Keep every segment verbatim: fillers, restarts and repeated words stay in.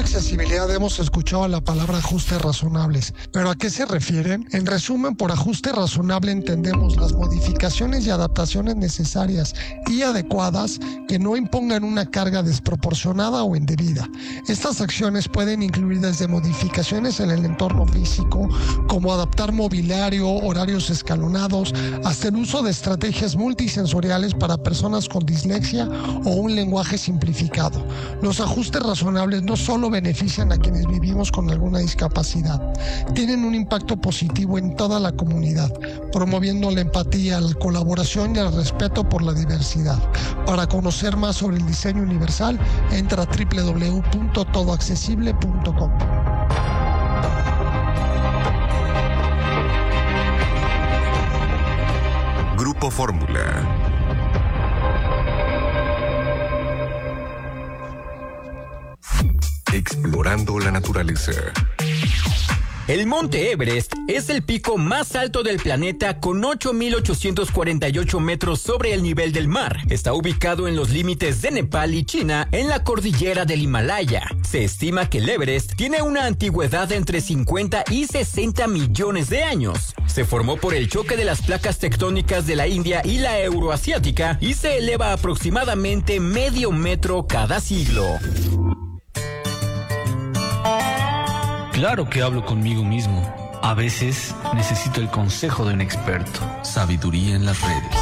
accesibilidad hemos escuchado la palabra ajustes razonables, pero ¿a qué se refieren? En resumen, por ajuste razonable entendemos las modificaciones y adaptaciones necesarias y adecuadas que no impongan una carga desproporcionada o indebida. Estas acciones pueden incluir desde modificaciones en el entorno físico, como adaptar mobiliario, horarios escalonados, hasta el uso de estrategias multisensoriales para personas con dislexia o un lenguaje simplificado. Los ajustes razonables no solo benefician a quienes vivimos con alguna discapacidad, tienen un impacto positivo en toda la comunidad, promoviendo la empatía, la colaboración y el respeto por la diversidad. Para conocer más sobre el diseño universal, entra a doble u doble u doble u punto todo accesible punto com. Grupo Fórmula. Explorando la naturaleza. El Monte Everest es el pico más alto del planeta con ocho mil ochocientos cuarenta y ocho metros sobre el nivel del mar. Está ubicado en los límites de Nepal y China, en la cordillera del Himalaya. Se estima que el Everest tiene una antigüedad de entre cincuenta y sesenta millones de años. Se formó por el choque de las placas tectónicas de la India y la euroasiática y se eleva aproximadamente medio metro cada siglo. Claro que hablo conmigo mismo. A veces necesito el consejo de un experto. Sabiduría en las redes.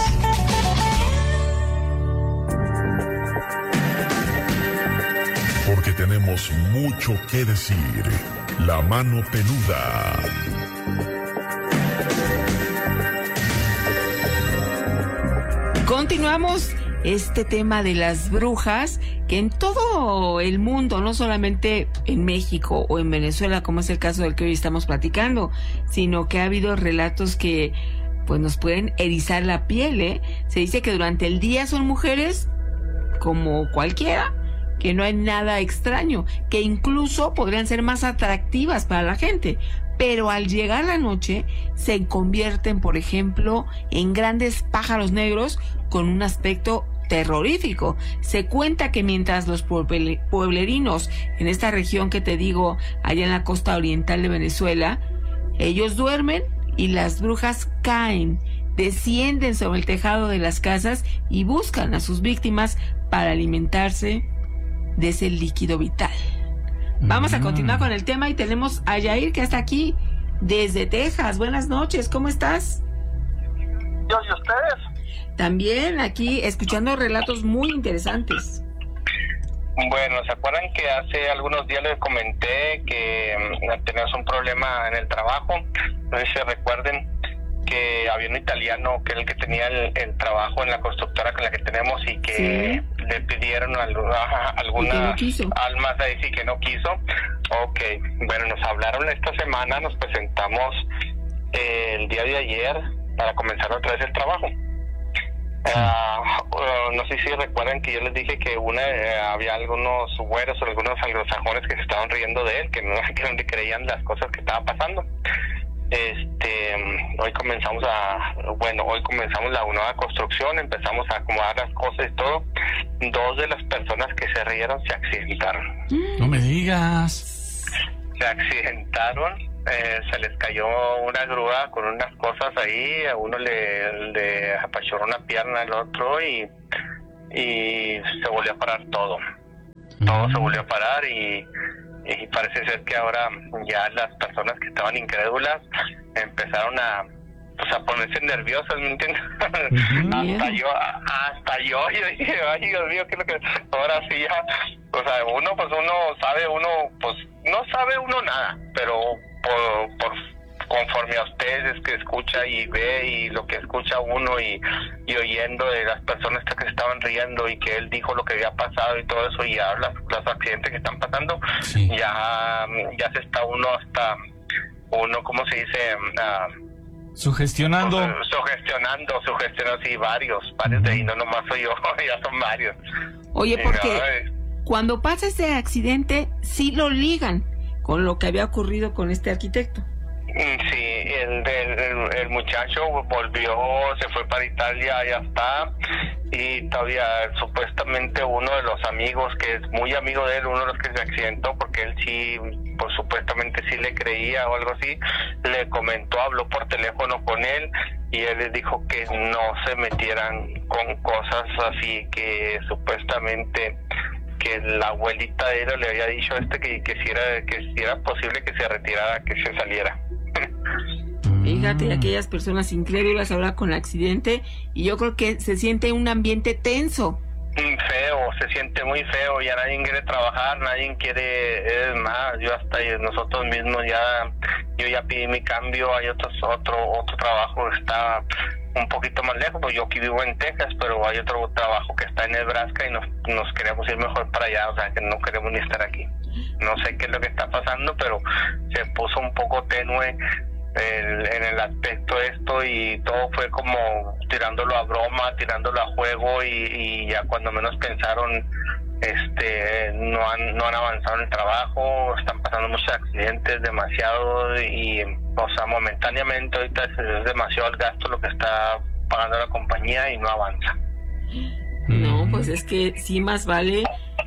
Porque tenemos mucho que decir. La mano peluda. Continuamos este tema de las brujas, que en todo el mundo, no solamente en México o en Venezuela, como es el caso del que hoy estamos platicando, sino que ha habido relatos que pues nos pueden erizar la piel, ¿eh? Se dice que durante el día son mujeres como cualquiera, que no hay nada extraño, que incluso podrían ser más atractivas para la gente, pero al llegar la noche se convierten, por ejemplo, en grandes pájaros negros con un aspecto terrorífico. Se cuenta que mientras los pueble- pueblerinos en esta región que te digo, allá en la costa oriental de Venezuela, ellos duermen y las brujas caen, descienden sobre el tejado de las casas y buscan a sus víctimas para alimentarse de ese líquido vital. Vamos a continuar con el tema y tenemos a Yair, que está aquí desde Texas. Buenas noches, ¿cómo estás? Yo y ustedes. También aquí escuchando relatos muy interesantes. Bueno, ¿se acuerdan que hace algunos días les comenté que um, teníamos un problema en el trabajo? No sé si se recuerden que había un italiano que era el que tenía el, el trabajo en la constructora con la que tenemos y que sí. le pidieron alguna, algunas no almas ahí sí que no quiso. Ok, bueno, nos hablaron esta semana, nos presentamos eh, el día de ayer para comenzar otra vez el trabajo. Uh, uh, no sé si recuerdan que yo les dije que una uh, había algunos güeros o algunos anglosajones que se estaban riendo de él, que no, que no le creían las cosas que estaban pasando. Este, hoy comenzamos a, bueno, hoy comenzamos la nueva construcción, empezamos a acomodar las cosas y todo. Dos de las personas que se rieron se accidentaron. No me digas. Se accidentaron. Eh, se les cayó una grúa con unas cosas ahí, a uno le, le apachurró una pierna al otro y, y se volvió a parar todo. Todo mm. se volvió a parar y, y parece ser que ahora ya las personas que estaban incrédulas empezaron a, pues, a ponerse nerviosas, ¿me entiendes? Mm. hasta yo, hasta yo, yo dije, ay Dios mío, ¿qué es lo que...? Ahora sí ya, o sea, uno, pues uno sabe, uno, pues no sabe uno nada, pero... Por, por conforme a ustedes que escucha y ve y lo que escucha uno y, y oyendo de las personas que se estaban riendo y que él dijo lo que había pasado y todo eso y ya los, los accidentes que están pasando, sí. ya ya se está uno hasta uno, ¿cómo se dice? Uh, sugestionando pues, sugestionando, sugestionando, sí, varios, varios uh-huh. de ahí, no nomás soy yo, ya son varios. Oye, porque ya, cuando pasa ese accidente sí lo ligan con lo que había ocurrido con este arquitecto. Sí, el, el, el muchacho volvió, se fue para Italia, ya está, y todavía supuestamente uno de los amigos que es muy amigo de él, uno de los que se accidentó, porque él sí, pues supuestamente sí le creía o algo así, le comentó, habló por teléfono con él y él les dijo que no se metieran con cosas así, que supuestamente que la abuelita de él le había dicho a este que, que si era que si era posible que se retirara, que se saliera. Fíjate, aquellas personas incrédulas ahora con el accidente, y yo creo que se siente un ambiente tenso. Feo, se siente muy feo, ya nadie quiere trabajar, nadie quiere, es más, yo hasta nosotros mismos ya, yo ya pedí mi cambio, hay otros, otro otro trabajo que está un poquito más lejos, pues yo aquí vivo en Texas, pero hay otro trabajo que está en Nebraska y nos, nos queremos ir mejor para allá, o sea que no queremos ni estar aquí. No sé qué es lo que está pasando, pero se puso un poco tenue El, en el aspecto esto y todo fue como tirándolo a broma, tirándolo a juego y, y ya cuando menos pensaron este no han no han avanzado en el trabajo, están pasando muchos accidentes, demasiado y o sea momentáneamente ahorita es, es demasiado el gasto lo que está pagando la compañía y no avanza. No, pues es que sí más vale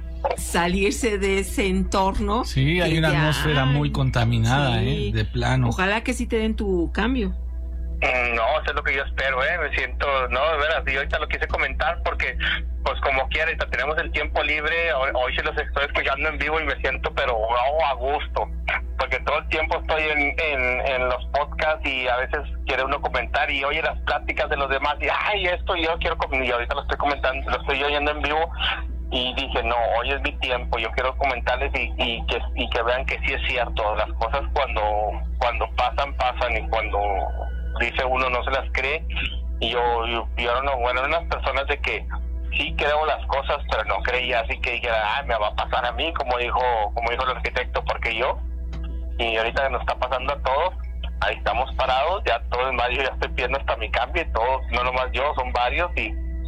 salirse de ese entorno. Sí, hay una atmósfera muy contaminada, sí. eh, de plano. Ojalá que sí te den tu cambio. No, eso es lo que yo espero, eh, me siento, no, de veras, y ahorita lo quise comentar porque, pues como quiera, ahorita tenemos el tiempo libre, hoy, hoy sí los estoy escuchando en vivo y me siento, pero oh, a gusto, porque todo el tiempo estoy en, en, en los podcasts y a veces quiere uno comentar y oye las pláticas de los demás y, ay, esto yo quiero, y ahorita lo estoy comentando, lo estoy oyendo en vivo. Y dije, no, hoy es mi tiempo, yo quiero comentarles y, y, que, y que vean que sí es cierto, las cosas cuando cuando pasan, pasan y cuando dice uno no se las cree. Y yo, yo, yo no, bueno, eran unas personas de que sí creo las cosas, pero no creía así que dijera, ah, me va a pasar a mí, como dijo como dijo el arquitecto, porque yo, y ahorita nos está pasando a todos, ahí estamos parados, ya todos en varios, ya estoy pidiendo hasta mi cambio y todos, no nomás yo, son varios y,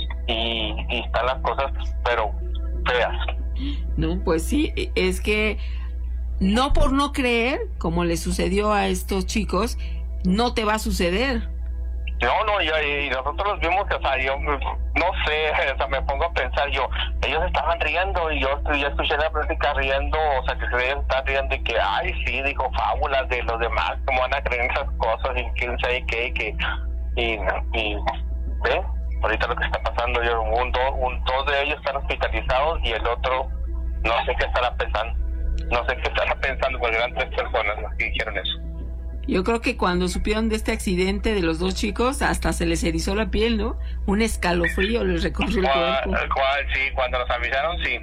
y, y están las cosas, pero feas. No, pues sí, es que no por no creer, como le sucedió a estos chicos, no te va a suceder. No, no, yo, y nosotros los vimos, o sea, yo no sé, o sea, me pongo a pensar, yo, ellos estaban riendo y yo, yo escuché la plática riendo, o sea, que se ellos están riendo y que, ay, sí, dijo fábulas de los demás, cómo van a creer en esas cosas y quién sabe qué, y que, y, y, ¿ve? Ahorita lo que está pasando, yo, un, do, un, dos de ellos están hospitalizados y el otro no sé qué estará pensando, no sé qué estará pensando, porque eran tres personas las que dijeron eso. Yo creo que cuando supieron de este accidente de los dos chicos, hasta se les erizó la piel, ¿no? Un escalofrío les recorrió el cuerpo. Cual, sí, cuando nos avisaron, sí.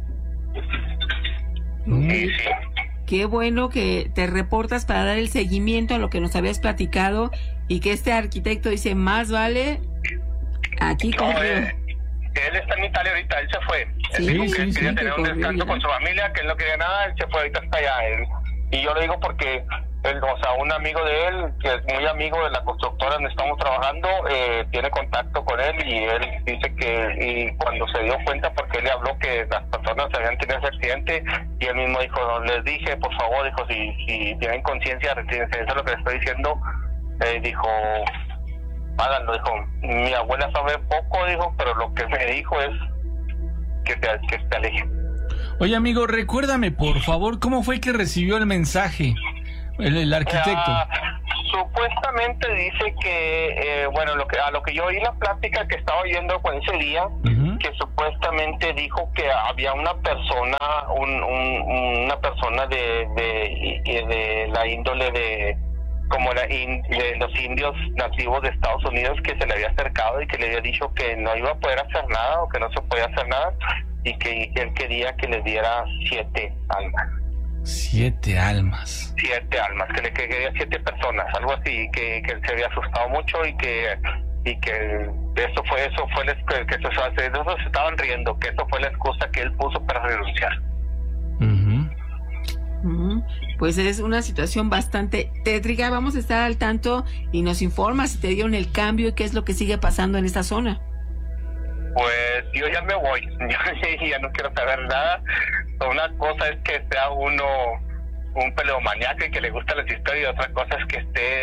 Mm. Sí, sí. Qué bueno que te reportas para dar el seguimiento a lo que nos habías platicado y que este arquitecto dice, más vale aquí no, corrió. Eh, él está en Italia ahorita, él se fue. Él sí, dijo sí, que sí, quería sí, tener que un descanso corrió, con su familia, que él no quería nada, él se fue, ahorita está allá. Él, y yo lo digo porque él, o sea, un amigo de él, que es muy amigo de la constructora donde estamos trabajando, eh, tiene contacto con él y él dice que y cuando se dio cuenta, porque él le habló que las personas habían tenido ese accidente, y él mismo dijo, les dije, por favor, dijo, si, si tienen conciencia, retírense, eso es lo que les estoy diciendo, eh, dijo, háganlo, dijo, mi abuela sabe poco, dijo, pero lo que me dijo es que te, que te aleje. Oye, amigo, recuérdame, por favor, ¿cómo fue que recibió el mensaje el, el arquitecto? Uh, supuestamente dice que, eh, bueno, lo que a lo que yo oí la plática que estaba oyendo con ese día, uh-huh. que supuestamente dijo que había una persona, un, un, una persona de, de, de la índole de, como la in, de los indios nativos de Estados Unidos, que se le había acercado y que le había dicho que no iba a poder hacer nada o que no se podía hacer nada, y que él quería que le diera siete almas. Siete almas. Siete almas, que le quería siete personas, algo así, que, que él se había asustado mucho y que y que eso fue eso fue la, que eso, de eso se estaban riendo, que eso fue la excusa que él puso para renunciar. Uh-huh. Uh-huh. Pues es una situación bastante tétrica. Vamos a estar al tanto y nos informas si te dieron el cambio y qué es lo que sigue pasando en esta zona. Pues yo ya me voy, yo ya no quiero saber nada. Una cosa es que sea uno un peleomaniaco y que le gustan las historias, y otra cosa es que esté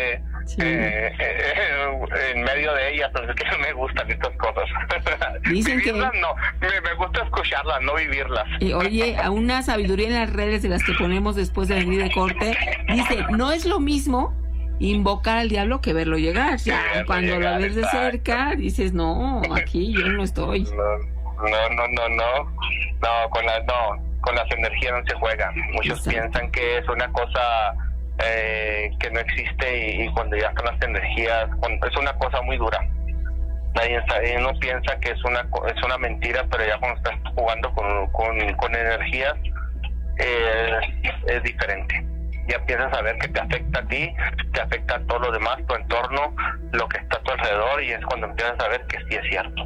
Sí. eh, eh, en medio de ellas, entonces que no me gustan estas cosas. Dicen vivirlas que... no, me, me gusta escucharlas, no vivirlas. Y oye, a una sabiduría en las redes de las que ponemos después de venir de corte, dice, no es lo mismo invocar al diablo que verlo llegar. Ya, Sí, cuando llegar, lo ves de exacto. cerca, dices, no, aquí yo no estoy. No, no, no, no, no, no, con las, no, con las energías no se juega. Muchos Exacto. piensan que es una cosa eh, que no existe y, y cuando ya están las energías, cuando, es una cosa muy dura. Nadie sabe, uno piensa que es una co- es una mentira, pero ya cuando estás jugando con, con, con energías eh, es diferente. Ya empiezas a ver que te afecta a ti, te afecta a todo lo demás, tu entorno, lo que está a tu alrededor, y es cuando empiezas a ver que sí es cierto.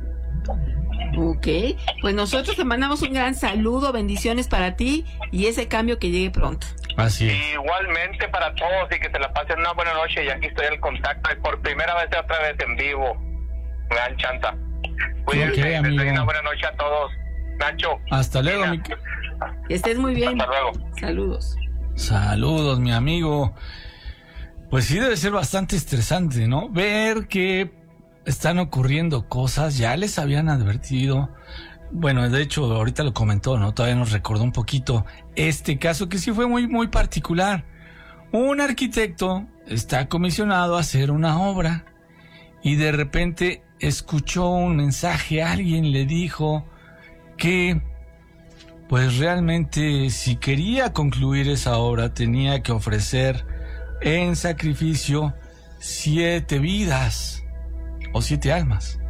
Ok, pues nosotros te mandamos un gran saludo, bendiciones para ti y ese cambio que llegue pronto. Así es. Igualmente para todos y que se la pasen una buena noche, y aquí estoy en contacto y por primera vez otra vez en vivo. Me dan chanta. Cuídense, Ok, les amigo. doy una buena noche a todos. Nacho. Hasta luego, Tina. mi... Que estés muy bien. Hasta luego. Saludos. Saludos, mi amigo. Pues sí debe ser bastante estresante, ¿no? Ver que están ocurriendo cosas, ya les habían advertido. Bueno, de hecho, ahorita lo comentó, ¿no? Todavía nos recordó un poquito este caso que sí fue muy, muy particular. Un arquitecto está comisionado a hacer una obra y de repente escuchó un mensaje, alguien le dijo que pues realmente si quería concluir esa obra tenía que ofrecer en sacrificio siete vidas o siete almas.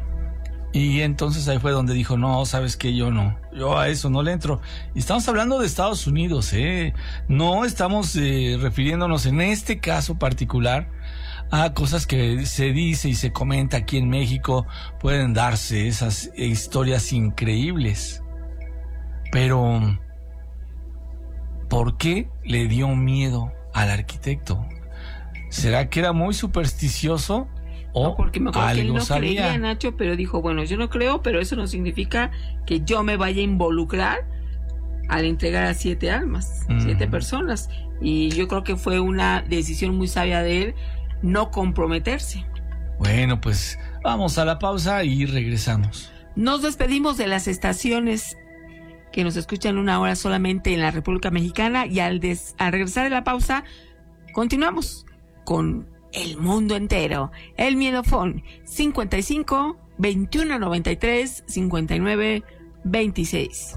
Y entonces ahí fue donde dijo, no, sabes que yo no, yo a eso no le entro. Y estamos hablando de Estados Unidos, ¿eh? No estamos eh, refiriéndonos en este caso particular a cosas que se dice y se comenta aquí en México. Pueden darse esas historias increíbles. Pero, ¿por qué le dio miedo al arquitecto? ¿Será que era muy supersticioso? O No, porque me acuerdo que él algo no sabía. creía, Nacho, pero dijo, bueno, yo no creo, pero eso no significa que yo me vaya a involucrar al entregar a siete almas, Mm. siete personas. Y yo creo que fue una decisión muy sabia de él no comprometerse. Bueno, pues vamos a la pausa y regresamos. Nos despedimos de las estaciones que nos escuchan una hora solamente en la República Mexicana y al, des- al regresar de la pausa continuamos con el mundo entero. El Miedofón cincuenta y cinco, veintiuno noventa y tres, cincuenta y nueve, veintiséis.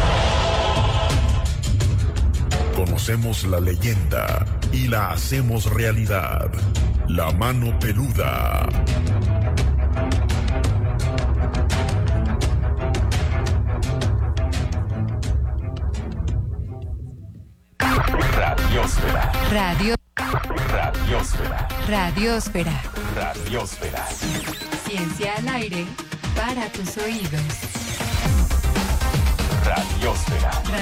Conocemos la leyenda y la hacemos realidad. La mano peluda. Radiosfera. Radio, Radiosfera. Radiosfera. Radiosfera. Ciencia al aire para tus oídos. Radiosfera.